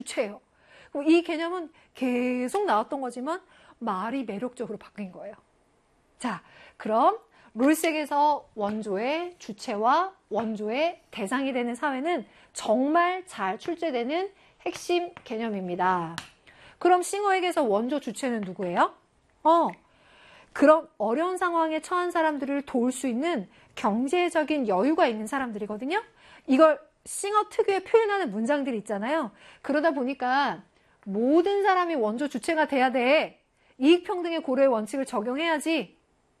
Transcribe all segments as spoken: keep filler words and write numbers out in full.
주체예요. 이 개념은 계속 나왔던 거지만 말이 매력적으로 바뀐 거예요. 자, 그럼 롤스에게서 원조의 주체와 원조의 대상이 되는 사회는 정말 잘 출제되는 핵심 개념입니다. 그럼 싱어에게서 원조 주체는 누구예요? 어, 그럼 어려운 상황에 처한 사람들을 도울 수 있는 경제적인 여유가 있는 사람들이거든요. 이걸 싱어 특유의 표현하는 문장들이 있잖아요. 그러다 보니까 모든 사람이 원조 주체가 돼야 돼. 이익평등의 고려의 원칙을 적용해야지.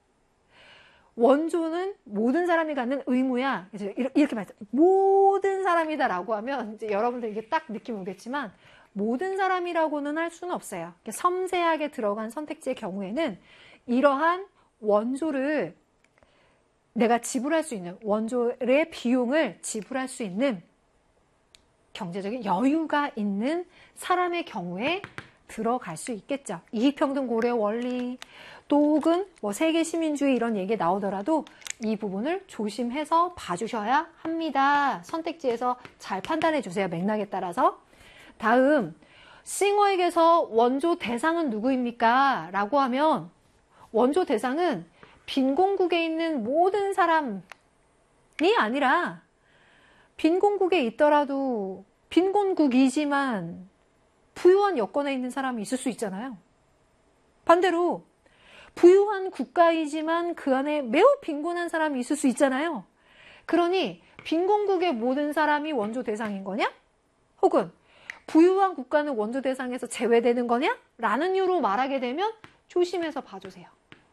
원조는 모든 사람이 갖는 의무야. 이렇게 말해서 모든 사람이다라고 하면 이제 여러분들 이게 딱 느낌 오겠지만 모든 사람이라고는 할 수는 없어요. 섬세하게 들어간 선택지의 경우에는 이러한 원조를 내가 지불할 수 있는 원조의 비용을 지불할 수 있는 경제적인 여유가 있는 사람의 경우에 들어갈 수 있겠죠. 이익평등 고려 원리 또 혹은 뭐 세계 시민주의 이런 얘기 나오더라도 이 부분을 조심해서 봐주셔야 합니다. 선택지에서 잘 판단해 주세요. 맥락에 따라서. 다음, 싱어에게서 원조 대상은 누구입니까? 라고 하면 원조 대상은 빈곤국에 있는 모든 사람이 아니라 빈곤국에 있더라도 빈곤국이지만 부유한 여건에 있는 사람이 있을 수 있잖아요. 반대로 부유한 국가이지만 그 안에 매우 빈곤한 사람이 있을 수 있잖아요. 그러니 빈곤국의 모든 사람이 원조 대상인 거냐? 혹은 부유한 국가는 원조 대상에서 제외되는 거냐? 라는 이유로 말하게 되면 조심해서 봐주세요.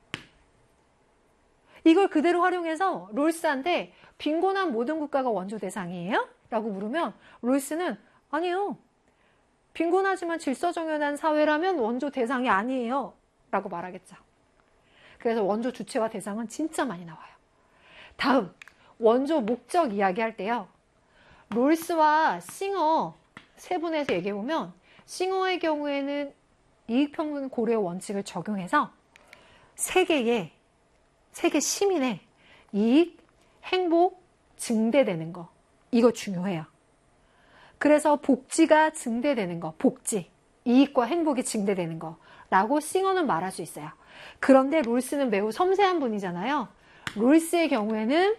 이걸 그대로 활용해서 롤스한테 빈곤한 모든 국가가 원조 대상이에요? 라고 물으면 롤스는 아니요. 빈곤하지만 질서정연한 사회라면 원조 대상이 아니에요. 라고 말하겠죠. 그래서 원조 주체와 대상은 진짜 많이 나와요. 다음, 원조 목적 이야기할 때요. 롤스와 싱어 세 분에서 얘기해보면 싱어의 경우에는 이익평등 고려 원칙을 적용해서 세계의 세계 시민의 이익, 행복 증대되는 거. 이거 중요해요. 그래서 복지가 증대되는 거. 복지, 이익과 행복이 증대되는 거. 라고 싱어는 말할 수 있어요. 그런데 롤스는 매우 섬세한 분이잖아요. 롤스의 경우에는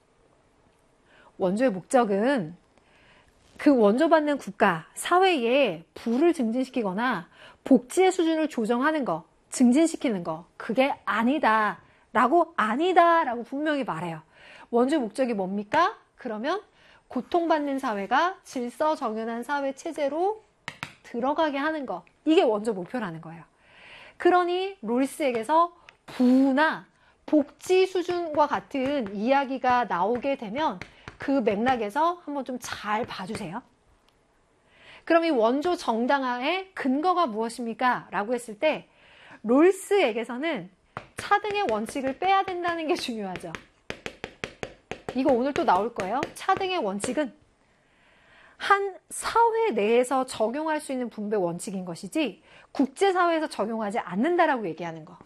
원조의 목적은 그 원조받는 국가, 사회에 부를 증진시키거나 복지의 수준을 조정하는 거, 증진시키는 거, 그게 아니다. 라고 아니다. 라고 분명히 말해요. 원조의 목적이 뭡니까? 그러면 고통받는 사회가 질서정연한 사회 체제로 들어가게 하는 거. 이게 원조 목표라는 거예요. 그러니 롤스에게서 부나 복지 수준과 같은 이야기가 나오게 되면 그 맥락에서 한번 좀 잘 봐주세요. 그럼 이 원조 정당화의 근거가 무엇입니까? 라고 했을 때 롤스에게서는 차등의 원칙을 빼야 된다는 게 중요하죠. 이거 오늘 또 나올 거예요. 차등의 원칙은 한 사회 내에서 적용할 수 있는 분배 원칙인 것이지 국제사회에서 적용하지 않는다라고 얘기하는 거.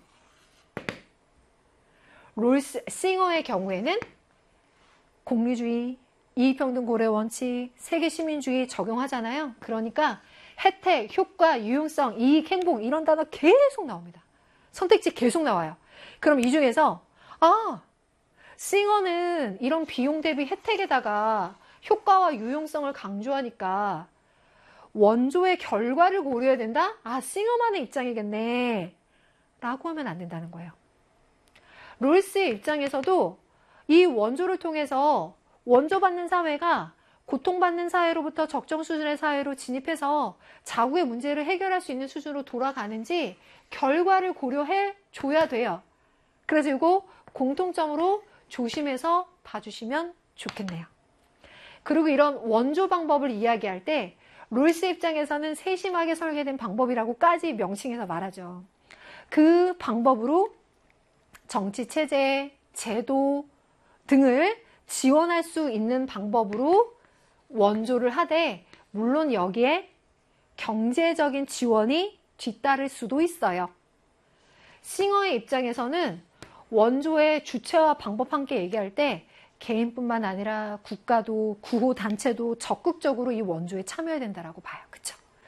롤스, 싱어의 경우에는 공리주의, 이익평등 고려 원칙, 세계 시민주의 적용하잖아요. 그러니까 혜택, 효과, 유용성, 이익, 행복 이런 단어 계속 나옵니다. 선택지 계속 나와요. 그럼 이 중에서 아, 싱어는 이런 비용 대비 혜택에다가 효과와 유용성을 강조하니까 원조의 결과를 고려해야 된다? 아, 싱어만의 입장이겠네. 라고 하면 안 된다는 거예요. 롤스의 입장에서도 이 원조를 통해서 원조받는 사회가 고통받는 사회로부터 적정 수준의 사회로 진입해서 자국의 문제를 해결할 수 있는 수준으로 돌아가는지 결과를 고려해 줘야 돼요. 그래서 이거 공통점으로 조심해서 봐주시면 좋겠네요. 그리고 이런 원조 방법을 이야기할 때 롤스 입장에서는 세심하게 설계된 방법이라고까지 명칭해서 말하죠. 그 방법으로 정치 체제, 제도 등을 지원할 수 있는 방법으로 원조를 하되 물론 여기에 경제적인 지원이 뒤따를 수도 있어요. 싱어의 입장에서는 원조의 주체와 방법 함께 얘기할 때 개인뿐만 아니라 국가도 구호단체도 적극적으로 이 원조에 참여해야 된다고 봐요. 그쵸?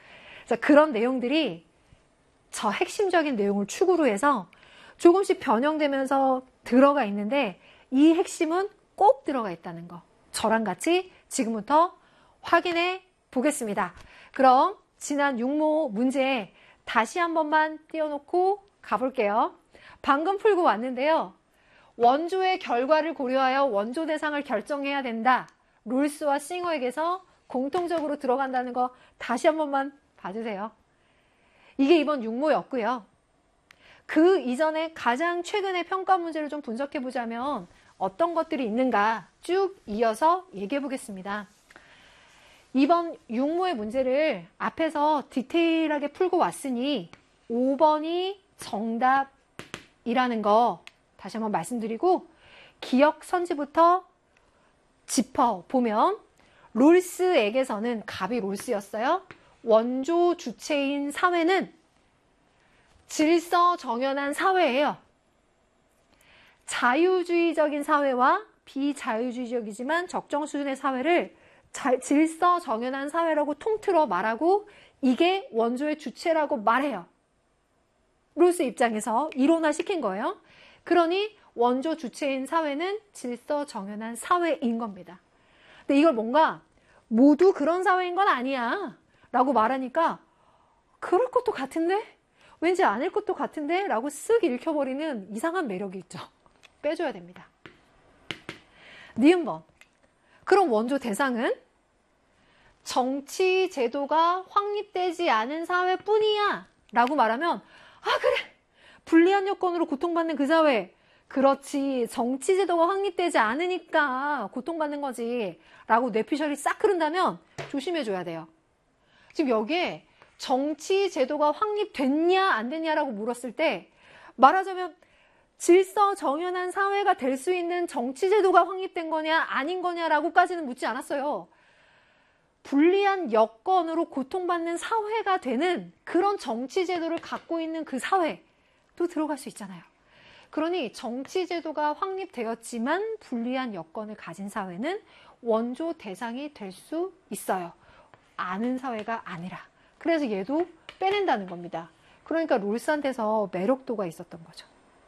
자, 그런 내용들이 저 핵심적인 내용을 축으로 해서 조금씩 변형되면서 들어가 있는데 이 핵심은 꼭 들어가 있다는 거. 저랑 같이 지금부터 확인해 보겠습니다. 그럼 지난 육모 문제 다시 한 번만 띄워놓고 가볼게요. 방금 풀고 왔는데요. 원조의 결과를 고려하여 원조 대상을 결정해야 된다. 롤스와 싱어에게서 공통적으로 들어간다는 거 다시 한 번만 봐주세요. 이게 이번 육모였고요. 그 이전에 가장 최근의 평가 문제를 좀 분석해 보자면 어떤 것들이 있는가 쭉 이어서 얘기해 보겠습니다. 이번 육모의 문제를 앞에서 디테일하게 풀고 왔으니 오 번이 정답이라는 거 다시 한번 말씀드리고 기억 선지부터 짚어보면 롤스에게서는 갑이 롤스였어요. 원조 주체인 사회는 질서 정연한 사회예요. 자유주의적인 사회와 비자유주의적이지만 적정 수준의 사회를 자, 질서 정연한 사회라고 통틀어 말하고 이게 원조의 주체라고 말해요. 롤스 입장에서 이론화 시킨 거예요. 그러니 원조 주체인 사회는 질서 정연한 사회인 겁니다. 근데 이걸 뭔가 모두 그런 사회인 건 아니야 라고 말하니까 그럴 것도 같은데? 왠지 아닐 것도 같은데? 라고 쓱 읽혀버리는 이상한 매력이 있죠. 빼줘야 됩니다. 니은번. 그럼 원조 대상은 정치 제도가 확립되지 않은 사회뿐이야 라고 말하면 아 그래 불리한 여건으로 고통받는 그 사회 그렇지 정치 제도가 확립되지 않으니까 고통받는 거지 라고 뇌피셜이 싹 흐른다면 조심해줘야 돼요. 지금 여기에 정치 제도가 확립됐냐 안 됐냐라고 물었을 때 말하자면 질서 정연한 사회가 될 수 있는 정치 제도가 확립된 거냐 아닌 거냐라고까지는 묻지 않았어요. 불리한 여건으로 고통받는 사회가 되는 그런 정치 제도를 갖고 있는 그 사회도 들어갈 수 있잖아요. 그러니 정치 제도가 확립되었지만 불리한 여건을 가진 사회는 원조 대상이 될 수 있어요. 아는 사회가 아니라. 그래서 얘도 빼낸다는 겁니다. 그러니까 롤스한테서 매력도가 있었던 거죠.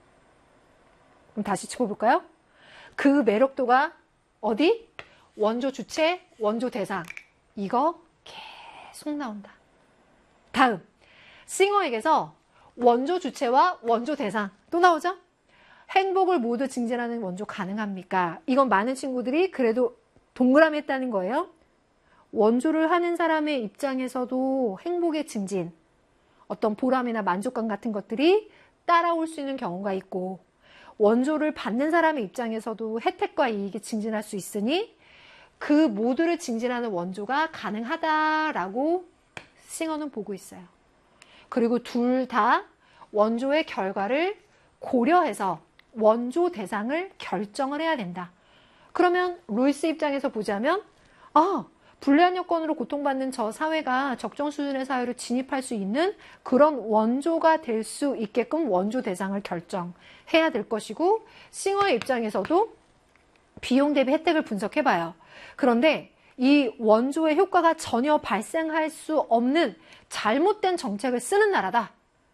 그럼 다시 짚어볼까요? 그 매력도가 어디? 원조 주체, 원조 대상. 이거 계속 나온다. 다음, 싱어에게서 원조 주체와 원조 대상 또 나오죠? 행복을 모두 증진하는 원조 가능합니까? 이건 많은 친구들이 그래도 동그라미 했다는 거예요. 원조를 하는 사람의 입장에서도 행복의 증진, 어떤 보람이나 만족감 같은 것들이 따라올 수 있는 경우가 있고 원조를 받는 사람의 입장에서도 혜택과 이익이 증진할 수 있으니 그 모두를 증진하는 원조가 가능하다라고 싱어는 보고 있어요. 그리고 둘 다 원조의 결과를 고려해서 원조 대상을 결정을 해야 된다. 그러면 롤스 입장에서 보자면 아, 불리한 여건으로 고통받는 저 사회가 적정 수준의 사회로 진입할 수 있는 그런 원조가 될 수 있게끔 원조 대상을 결정해야 될 것이고 싱어의 입장에서도 비용 대비 혜택을 분석해봐요. 그런데 이 원조의 효과가 전혀 발생할 수 없는 잘못된 정책을 쓰는 나라다.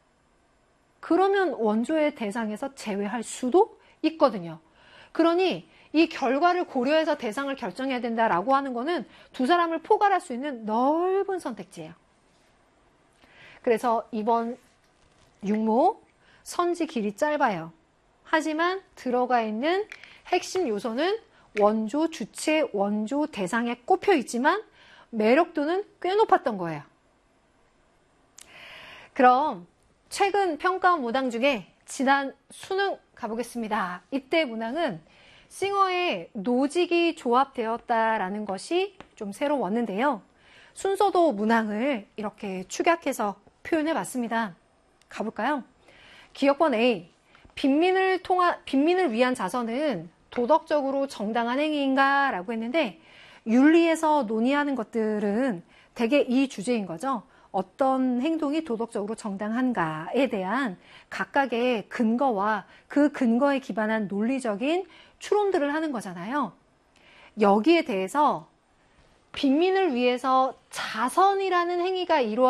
그러면 원조의 대상에서 제외할 수도 있거든요. 그러니 이 결과를 고려해서 대상을 결정해야 된다라고 하는 거는 두 사람을 포괄할 수 있는 넓은 선택지예요. 그래서 이번 육모 선지 길이 짧아요. 하지만 들어가 있는 핵심 요소는 원조 주체, 원조 대상에 꼽혀 있지만 매력도는 꽤 높았던 거예요. 그럼 최근 평가 문항 중에 지난 수능 가보겠습니다. 이때 문항은 싱어의 노직이 조합되었다라는 것이 좀 새로웠는데요. 순서도 문항을 이렇게 축약해서 표현해 봤습니다. 가볼까요? 기억번 A. 빈민을 통한, 빈민을 위한 자선은 도덕적으로 정당한 행위인가? 라고 했는데 윤리에서 논의하는 것들은 대개 이 주제인 거죠. 어떤 행동이 도덕적으로 정당한가에 대한 각각의 근거와 그 근거에 기반한 논리적인 추론들을 하는 거잖아요. 여기에 대해서 빈민을 위해서 자선이라는 행위가 이루어